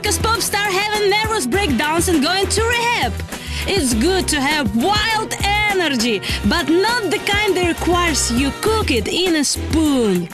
because pop stars having nervous breakdowns and going to rehab. It's good to have wild energy, but not the kind that requires you cook it in a spoon.